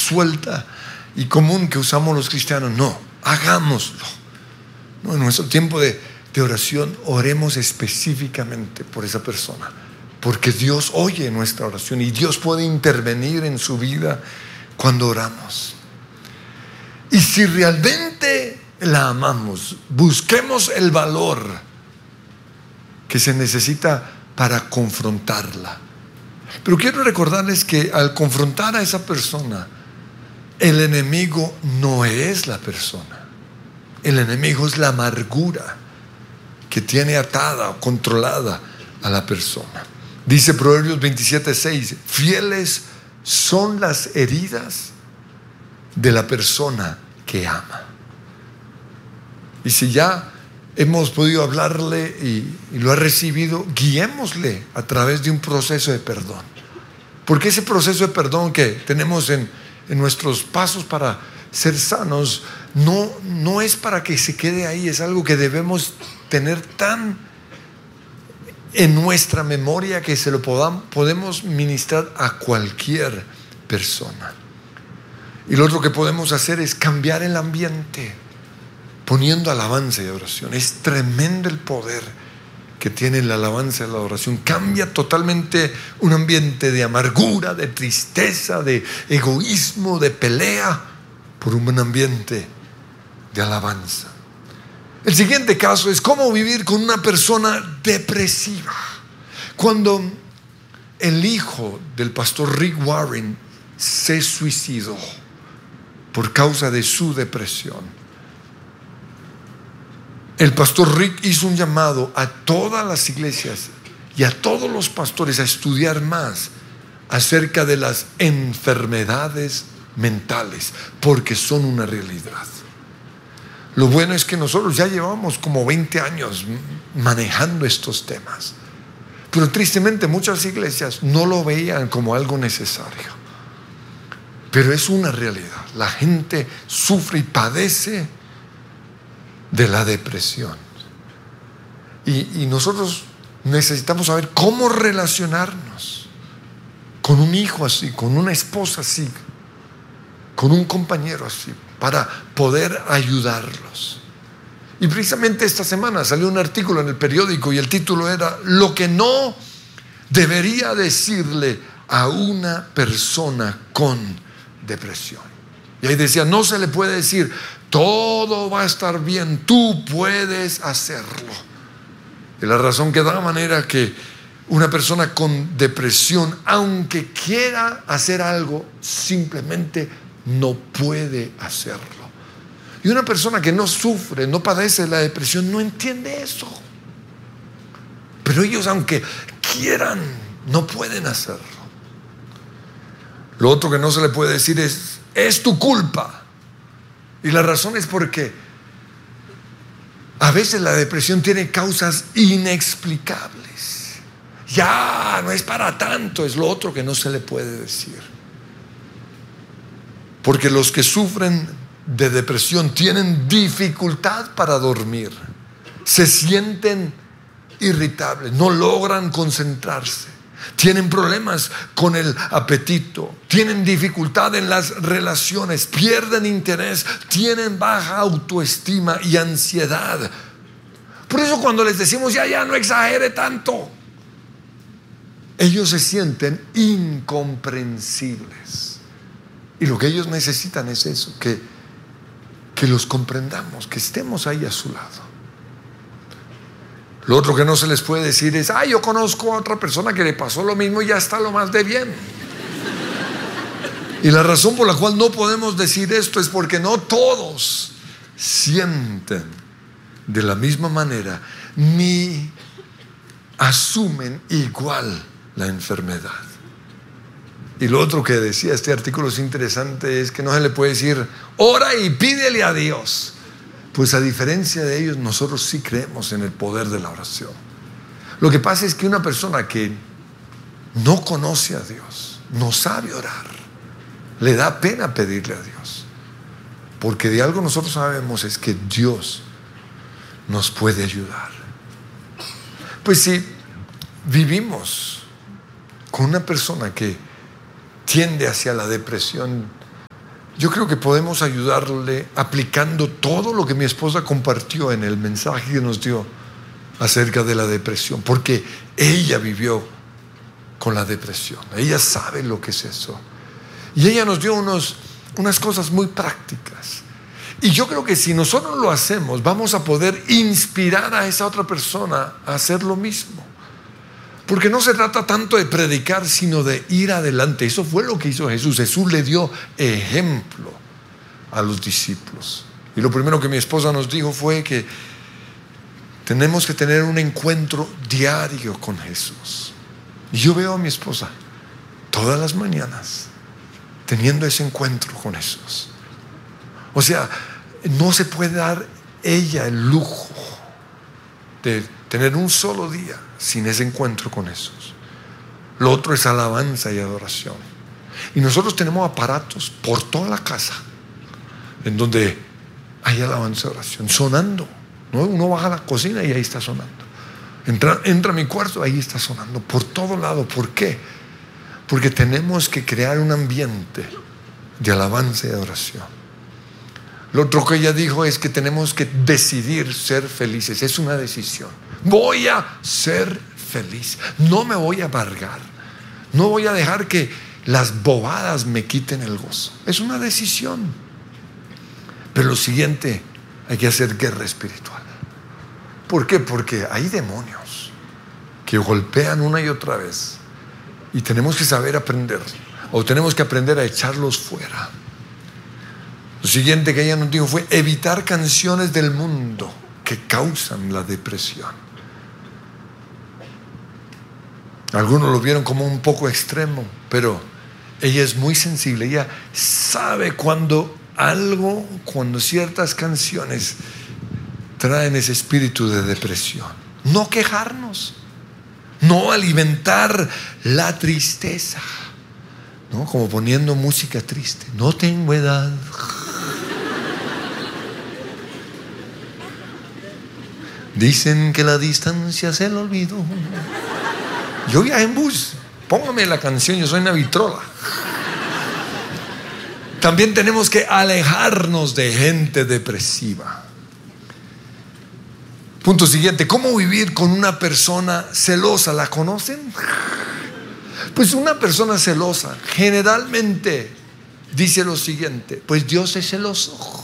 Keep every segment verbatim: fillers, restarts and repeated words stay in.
suelta y común que usamos los cristianos. No, hagámoslo. No, en nuestro tiempo de, de oración, oremos específicamente por esa persona, porque Dios oye nuestra oración y Dios puede intervenir en su vida cuando oramos. Y si realmente la amamos, busquemos el valor que se necesita para confrontarla. Pero quiero recordarles que al confrontar a esa persona, el enemigo no es la persona. El enemigo es la amargura que tiene atada o controlada a la persona. Dice Proverbios veintisiete seis: fieles son las heridas de la persona que ama. Y si ya hemos podido hablarle y, y lo ha recibido, guiémosle a través de un proceso de perdón. Porque ese proceso de perdón que tenemos en, en nuestros pasos para ser sanos, no, no es para que se quede ahí, es algo que debemos tener tan en nuestra memoria que se lo podamos, podemos ministrar a cualquier persona. Y lo otro que podemos hacer es cambiar el ambiente poniendo alabanza y adoración. Es tremendo el poder que tiene la alabanza y la adoración. Cambia totalmente un ambiente de amargura, de tristeza, de egoísmo, de pelea, por un buen ambiente de alabanza. El siguiente caso es cómo vivir con una persona depresiva. Cuando el hijo del pastor Rick Warren se suicidó por causa de su depresión, el pastor Rick hizo un llamado a todas las iglesias y a todos los pastores a estudiar más acerca de las enfermedades mentales, porque son una realidad. Lo bueno es que nosotros ya llevamos como veinte años manejando estos temas, pero tristemente muchas iglesias no lo veían como algo necesario. Pero es una realidad. La gente sufre y padece de la depresión. Y, y nosotros necesitamos saber cómo relacionarnos con un hijo así, con una esposa así, con un compañero así, para poder ayudarlos. Y precisamente esta semana salió un artículo en el periódico y el título era: lo que no debería decirle a una persona con depresión. Y ahí decía: no se le puede decir todo va a estar bien, tú puedes hacerlo. Y la razón que da manera que una persona con depresión, aunque quiera hacer algo, simplemente no puede hacerlo. Y una persona que no sufre, no padece la depresión, no entiende eso. Pero ellos, aunque quieran, no pueden hacerlo. Lo otro que no se le puede decir es: es tu culpa. Y la razón es porque a veces la depresión tiene causas inexplicables. Ya, no es para tanto, es lo otro que no se le puede decir. Porque los que sufren de depresión tienen dificultad para dormir, se sienten irritables, no logran concentrarse, tienen problemas con el apetito, tienen dificultad en las relaciones, pierden interés, tienen baja autoestima y ansiedad. Por eso cuando les decimos ya, ya, no exagere tanto, ellos se sienten incomprensibles. Y lo que ellos necesitan es eso, que, que los comprendamos, que estemos ahí a su lado. Lo otro que no se les puede decir es: ah, yo conozco a otra persona que le pasó lo mismo y ya está lo más de bien. Y la razón por la cual no podemos decir esto es porque no todos sienten de la misma manera ni asumen igual la enfermedad. Y lo otro que decía este artículo es interesante, es que no se le puede decir: ora y pídele a Dios. Pues a diferencia de ellos, nosotros sí creemos en el poder de la oración. Lo que pasa es que una persona que no conoce a Dios, no sabe orar, le da pena pedirle a Dios. Porque de algo nosotros sabemos es que Dios nos puede ayudar. Pues si vivimos con una persona que tiende hacia la depresión, Yo creo que podemos ayudarle aplicando todo lo que mi esposa compartió en el mensaje que nos dio acerca de la depresión, porque ella vivió con la depresión. Ella sabe lo que es eso. Y ella nos dio unos, unas cosas muy prácticas. Y yo creo que si nosotros lo hacemos, vamos a poder inspirar a esa otra persona a hacer lo mismo. Porque no se trata tanto de predicar, sino de ir adelante. Eso fue lo que hizo Jesús. Jesús le dio ejemplo a los discípulos. Y lo primero que mi esposa nos dijo fue que tenemos que tener un encuentro diario con Jesús. Y yo veo a mi esposa todas las mañanas teniendo ese encuentro con Jesús. O sea, no se puede dar ella el lujo de tener un solo día sin ese encuentro con Jesús. Lo otro es alabanza y adoración. Y nosotros tenemos aparatos por toda la casa en donde hay alabanza y adoración sonando, ¿no? Uno baja a la cocina y ahí está sonando. Entra, entra a mi cuarto, ahí está sonando por todo lado. ¿Por qué? Porque tenemos que crear un ambiente de alabanza y adoración. Lo otro que ella dijo es que tenemos que decidir ser felices. Es una decisión. Voy a ser feliz. No me voy a amargar. No voy a dejar que las bobadas me quiten el gozo. Es una decisión. Pero lo siguiente, hay que hacer guerra espiritual. ¿Por qué? Porque hay demonios que golpean una y otra vez. Y tenemos que saber aprender. O tenemos que aprender a echarlos fuera. Lo siguiente que ella nos dijo fue evitar canciones del mundo que causan la depresión. Algunos lo vieron como un poco extremo, pero ella es muy sensible. Ella sabe cuando algo, cuando ciertas canciones traen ese espíritu de depresión. No quejarnos, no alimentar la tristeza, ¿no? Como poniendo música triste. No tengo edad. Dicen que la distancia es el olvido. Yo viajé en bus. Póngame la canción, yo soy una vitrola. También tenemos que alejarnos de gente depresiva. Punto siguiente: ¿cómo vivir con una persona celosa? ¿La conocen? Pues una persona celosa generalmente dice lo siguiente: pues Dios es celoso.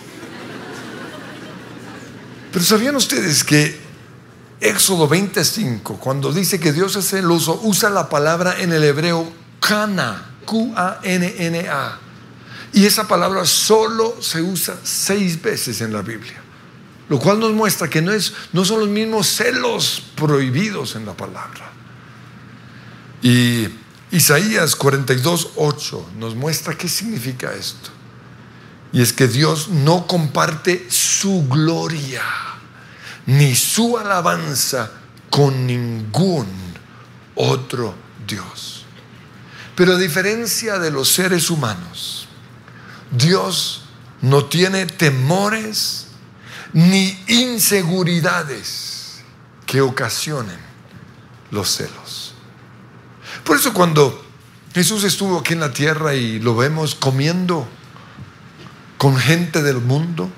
Pero ¿sabían ustedes que Éxodo veinticinco, cuando dice que Dios es celoso, usa la palabra en el hebreo Kana, Q A N N A? Y esa palabra solo se usa seis veces en la Biblia, lo cual nos muestra que no, es, no son los mismos celos prohibidos en la palabra. Y Isaías cuarenta y dos, ocho nos muestra qué significa esto. Y es que Dios no comparte su gloria ni su alabanza con ningún otro Dios. Pero a diferencia de los seres humanos, Dios no tiene temores ni inseguridades que ocasionen los celos. Por eso cuando Jesús estuvo aquí en la tierra y lo vemos comiendo con gente del mundo,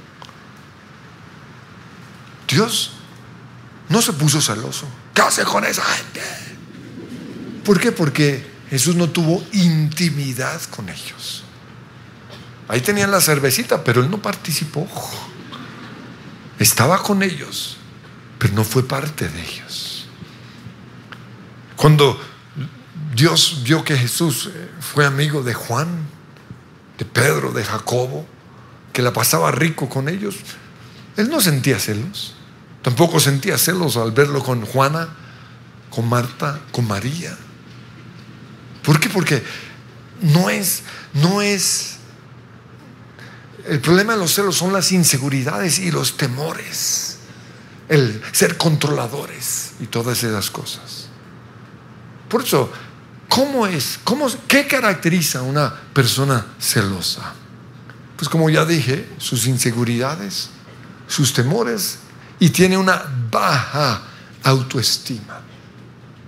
Dios no se puso celoso. ¿Qué hace con esa gente? ¿Por qué? Porque Jesús no tuvo intimidad con ellos. Ahí tenían la cervecita, pero Él no participó. Estaba con ellos, pero no fue parte de ellos. Cuando Dios vio que Jesús fue amigo de Juan, de Pedro, de Jacobo, que la pasaba rico con ellos, Él no sentía celos. Tampoco sentía celos al verlo con Juana, con Marta, con María. ¿Por qué? Porque no es, no es, el problema de los celos son las inseguridades y los temores, el ser controladores y todas esas cosas. Por eso, ¿cómo es? ¿Cómo, ¿Qué caracteriza a una persona celosa? Pues como ya dije, sus inseguridades, sus temores, y tiene una baja autoestima.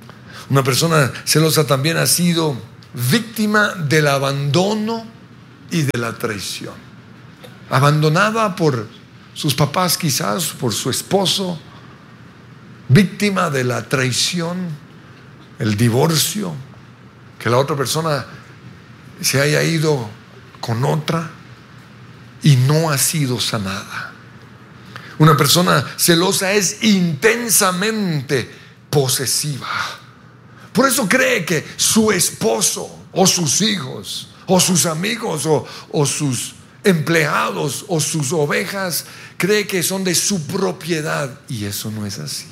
Una persona celosa también ha sido víctima del abandono y de la traición. Abandonada por sus papás, quizás por su esposo, víctima de la traición, el divorcio, que la otra persona se haya ido con otra y no ha sido sanada. Una persona celosa es intensamente posesiva. Por eso cree que su esposo o sus hijos o sus amigos o, o sus empleados o sus ovejas cree que son de su propiedad, y eso no es así.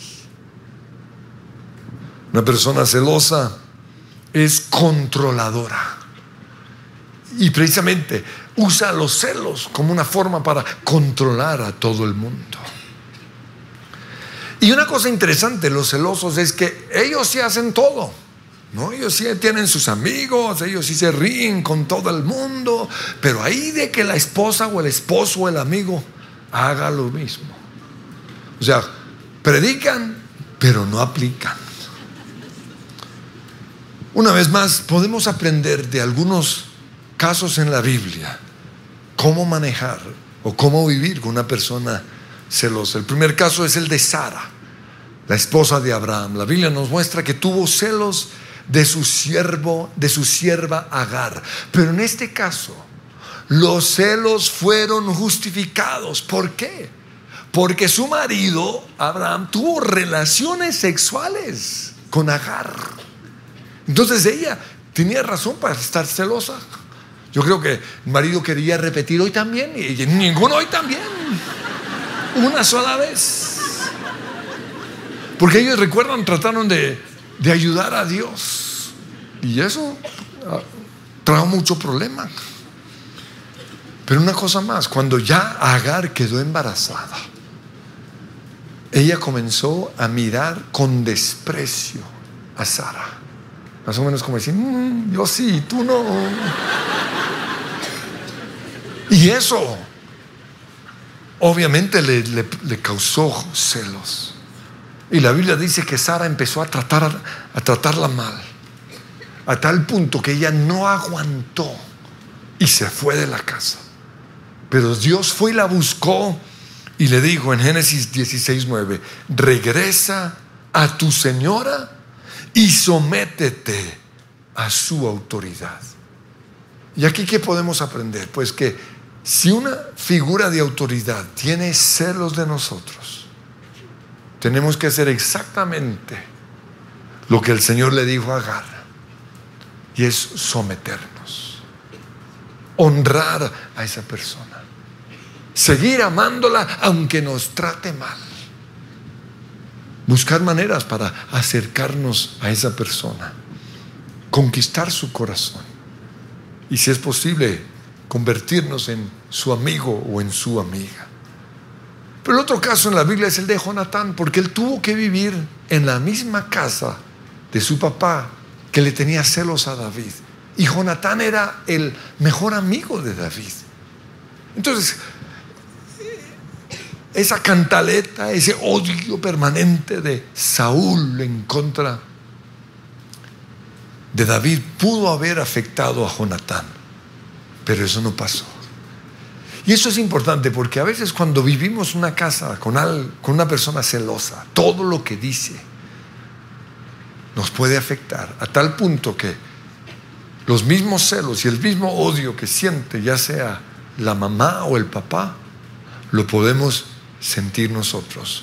Una persona celosa es controladora y precisamente usa los celos como una forma para controlar a todo el mundo. Y una cosa interesante, los celosos, es que ellos sí hacen todo, ¿no? Ellos sí tienen sus amigos, ellos sí se ríen con todo el mundo, pero ahí de que la esposa o el esposo o el amigo haga lo mismo. O sea, predican, pero no aplican. Una vez más, podemos aprender de algunos casos en la Biblia cómo manejar o cómo vivir con una persona celosa. El primer caso es el de Sara, la esposa de Abraham. La Biblia nos muestra que tuvo celos de su siervo, de su sierva Agar. Pero en este caso, los celos fueron justificados. ¿Por qué? Porque su marido, Abraham, tuvo relaciones sexuales con Agar. Entonces ella tenía razón para estar celosa. Yo creo que el marido quería repetir hoy también, y ella, ninguno hoy también. Una sola vez. Porque ellos, recuerdan, trataron de, de ayudar a Dios, y eso uh, trajo mucho problema. Pero una cosa más, cuando ya Agar quedó embarazada, ella comenzó a mirar con desprecio a Sara. Más o menos como decir, mmm, yo sí, tú no. Y eso obviamente le, le, le causó celos. Y la Biblia dice que Sara empezó a, tratar, a tratarla mal, a tal punto que ella no aguantó y se fue de la casa. Pero Dios fue y la buscó y le dijo en Génesis dieciséis nueve: regresa a tu señora y sométete a su autoridad. ¿Y aquí qué podemos aprender? Pues que si una figura de autoridad tiene celos de nosotros, tenemos que hacer exactamente lo que el Señor le dijo a Agar, y es someternos, honrar a esa persona, seguir amándola aunque nos trate mal, buscar maneras para acercarnos a esa persona, conquistar su corazón y, si es posible, convertirnos en su amigo o en su amiga. Pero el otro caso en la Biblia es el de Jonatán, porque él tuvo que vivir en la misma casa de su papá, que le tenía celos a David, y Jonatán era el mejor amigo de David. Entonces, esa cantaleta, ese odio permanente de Saúl en contra de David pudo haber afectado a Jonatán, pero eso no pasó. Y eso es importante, porque a veces cuando vivimos una casa con, al, con una persona celosa, todo lo que dice nos puede afectar a tal punto que los mismos celos y el mismo odio que siente, ya sea la mamá o el papá, lo podemos sentir nosotros.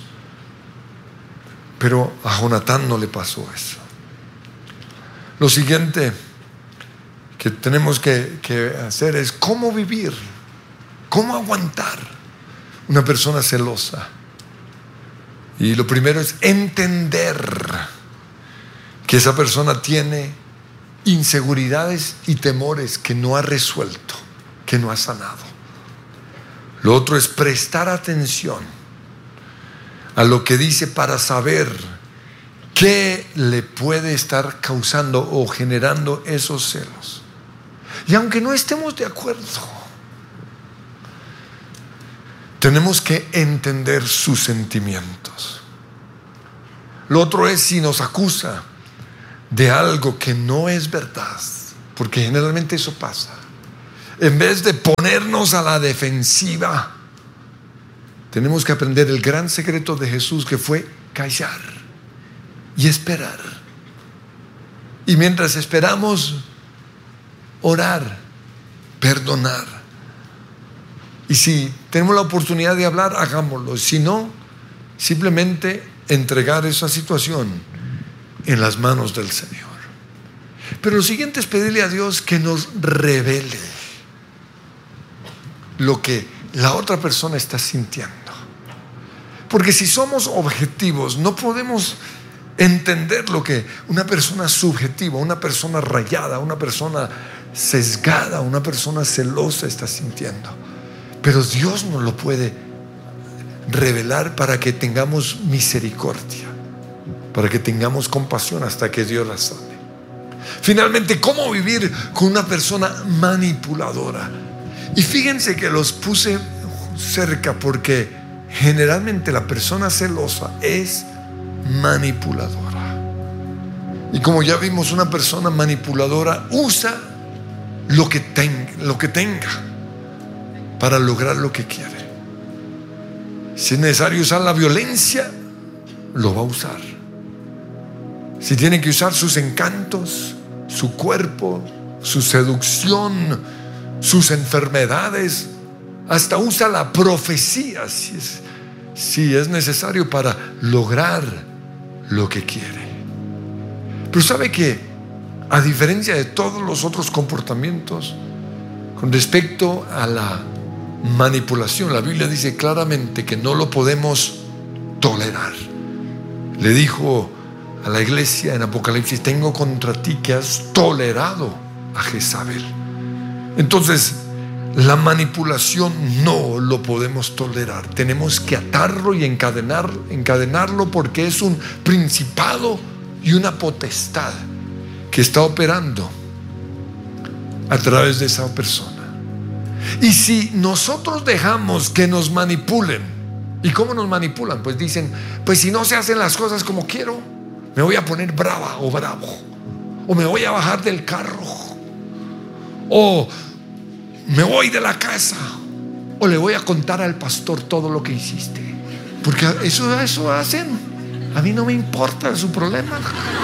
Pero a Jonatán no le pasó eso. Lo siguiente que tenemos que, que hacer es cómo vivir, cómo aguantar una persona celosa. Y lo primero es entender que esa persona tiene inseguridades y temores que no ha resuelto, que no ha sanado. Lo otro es prestar atención a lo que dice para saber qué le puede estar causando o generando esos celos. Y aunque no estemos de acuerdo, tenemos que entender sus sentimientos. Lo otro es si nos acusa de algo que no es verdad, porque generalmente eso pasa. En vez de ponernos a la defensiva, tenemos que aprender el gran secreto de Jesús, que fue callar y esperar. Y mientras esperamos, orar, perdonar. Y si tenemos la oportunidad de hablar, hagámoslo. Si no, simplemente entregar esa situación en las manos del Señor. Pero lo siguiente es pedirle a Dios que nos revele lo que la otra persona está sintiendo. Porque si somos objetivos, no podemos entender lo que una persona subjetiva, una persona rayada, una persona sesgada, una persona celosa está sintiendo. Pero Dios nos lo puede revelar para que tengamos misericordia, para que tengamos compasión hasta que Dios la sane. Finalmente, ¿cómo vivir con una persona manipuladora? Y fíjense que los puse cerca porque generalmente la persona celosa es manipuladora. Y como ya vimos, una persona manipuladora usa lo que tenga, lo que tenga para lograr lo que quiere. Si es necesario usar la violencia, lo va a usar. Si tiene que usar sus encantos, su cuerpo, su seducción, sus enfermedades, hasta usa la profecía si es, si es necesario para lograr lo que quiere. Pero sabe que, a diferencia de todos los otros comportamientos, con respecto a la manipulación, la Biblia dice claramente que no lo podemos tolerar. Le dijo a la iglesia en Apocalipsis: tengo contra ti que has tolerado a Jezabel. Entonces, la manipulación no lo podemos tolerar. Tenemos que atarlo y encadenar, encadenarlo, porque es un principado y una potestad que está operando a través de esa persona. Y si nosotros dejamos que nos manipulen, ¿y cómo nos manipulan? Pues dicen: pues si no se hacen las cosas como quiero, me voy a poner brava o bravo, o me voy a bajar del carro, o me voy de la casa, o le voy a contar al pastor todo lo que hiciste. Porque eso, eso hacen. A mí no me importa su problema.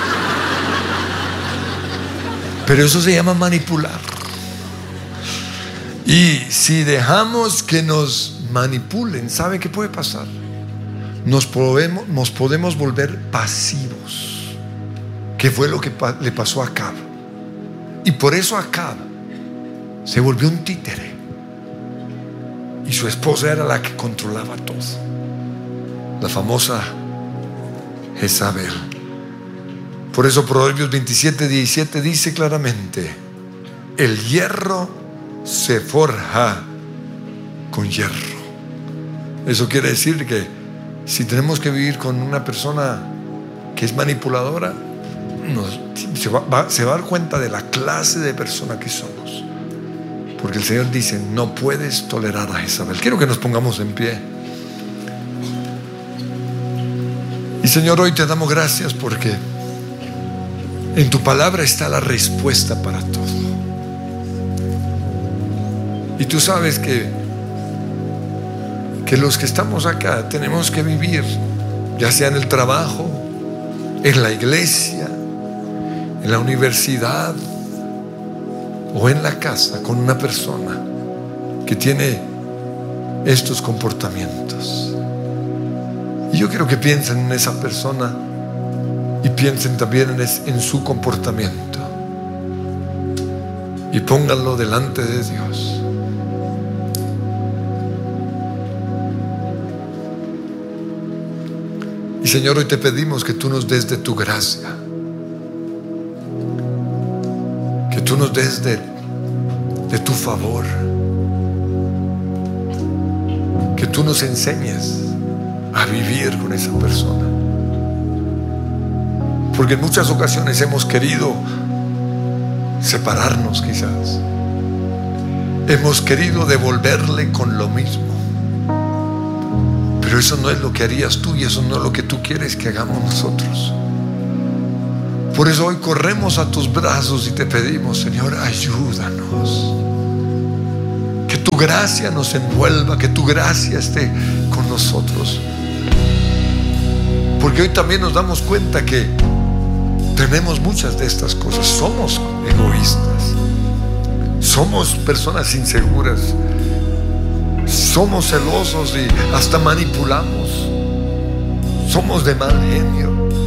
Pero eso se llama manipular. Y si dejamos que nos manipulen, ¿sabe qué puede pasar? Nos podemos, nos podemos volver pasivos, que fue lo que le pasó a Acab. Y por eso Acab se volvió un títere, y su esposa era la que controlaba todo, la famosa Jezabel. Por eso Proverbios veintisiete, diecisiete dice claramente: el hierro se forja con hierro. Eso quiere decir que si tenemos que vivir con una persona que es manipuladora, nos, se, va, va, se va a dar cuenta de la clase de persona que somos. Porque el Señor dice: no puedes tolerar a Jezabel. Quiero que nos pongamos en pie. Y Señor, hoy te damos gracias porque en tu palabra está la respuesta para todo. Y tú sabes que que los que estamos acá tenemos que vivir, ya sea en el trabajo, en la iglesia, en la universidad o en la casa, con una persona que tiene estos comportamientos. Y yo quiero que piensen en esa persona y piensen también en, es, en su comportamiento, y pónganlo delante de Dios. Y Señor, hoy te pedimos que tú nos des de tu gracia, que tú nos des de, de tu favor, que tú nos enseñes a vivir con esa persona. Porque en muchas ocasiones hemos querido separarnos, quizás hemos querido devolverle con lo mismo. Pero eso no es lo que harías tú, y eso no es lo que tú quieres que hagamos nosotros. Por eso hoy corremos a tus brazos y te pedimos: Señor, ayúdanos. Que tu gracia nos envuelva, que tu gracia esté con nosotros. Porque hoy también nos damos cuenta que tenemos muchas de estas cosas. Somos egoístas, somos personas inseguras, somos celosos y hasta manipulamos, somos de mal genio.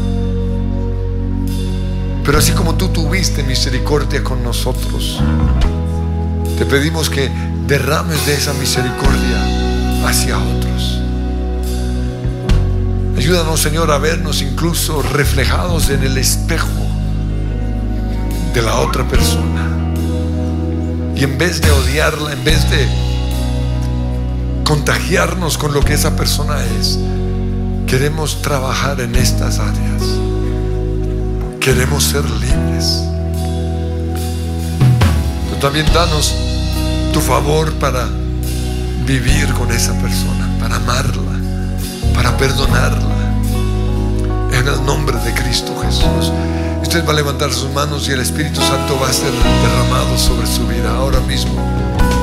Pero así como tú tuviste misericordia con nosotros, te pedimos que derrames de esa misericordia hacia otros. Ayúdanos, Señor, a vernos incluso reflejados en el espejo de la otra persona. Y en vez de odiarla, en vez de contagiarnos con lo que esa persona es, queremos trabajar en estas áreas. Queremos ser libres. Pero también danos tu favor para vivir con esa persona, para amarla, para perdonarla, en el nombre de Cristo Jesús. Usted va a levantar sus manos y el Espíritu Santo va a ser derramado sobre su vida ahora mismo.